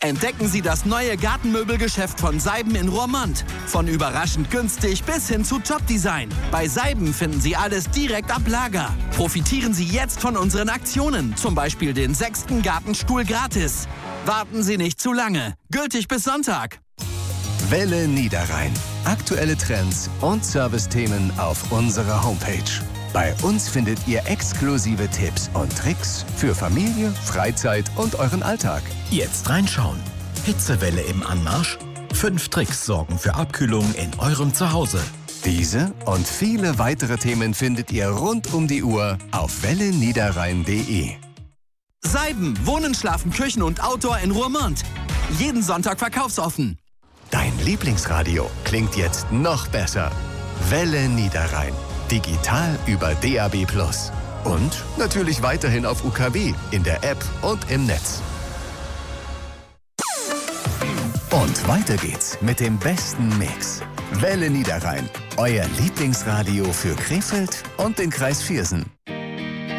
Entdecken Sie das neue Gartenmöbelgeschäft von Seiben in Roermond. Von überraschend günstig bis hin zu Top-Design. Bei Seiben finden Sie alles direkt ab Lager. Profitieren Sie jetzt von unseren Aktionen. Zum Beispiel den 6. Gartenstuhl gratis. Warten Sie nicht zu lange. Gültig bis Sonntag. Welle Niederrhein. Aktuelle Trends und Servicethemen auf unserer Homepage. Bei uns findet ihr exklusive Tipps und Tricks für Familie, Freizeit und euren Alltag. Jetzt reinschauen. Hitzewelle im Anmarsch? 5 Tricks sorgen für Abkühlung in eurem Zuhause. Diese und viele weitere Themen findet ihr rund um die Uhr auf welleniederrhein.de. Seiben, Wohnen, Schlafen, Küchen und Outdoor in Roermond. Jeden Sonntag verkaufsoffen. Dein Lieblingsradio klingt jetzt noch besser. Welle Niederrhein. Digital über DAB+. Und natürlich weiterhin auf UKW, in der App und im Netz. Und weiter geht's mit dem besten Mix. Welle Niederrhein, euer Lieblingsradio für Krefeld und den Kreis Viersen.